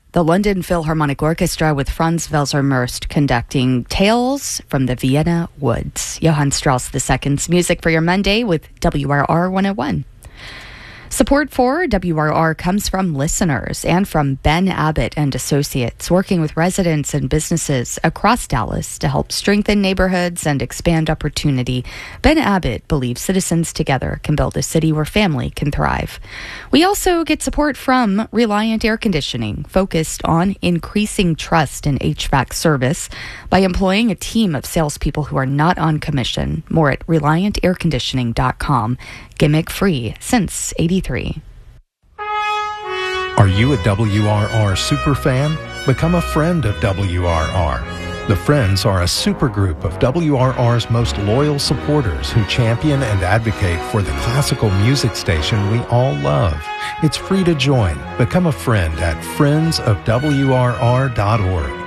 The London Philharmonic Orchestra with Franz Welser-Möst conducting Tales from the Vienna Woods. Johann Strauss II's music for your Monday with WRR 101. Support for WRR comes from listeners and from Ben Abbott and Associates, working with residents and businesses across Dallas to help strengthen neighborhoods and expand opportunity. Ben Abbott believes citizens together can build a city where family can thrive. We also get support from Reliant Air Conditioning, focused on increasing trust in HVAC service by employing a team of salespeople who are not on commission. More at ReliantAirConditioning.com. Gimmick free since '83. Are you a WRR superfan? Become a friend of WRR. The Friends are a supergroup of WRR's most loyal supporters who champion and advocate for the classical music station we all love. It's free to join. Become a friend at friendsofwrr.org.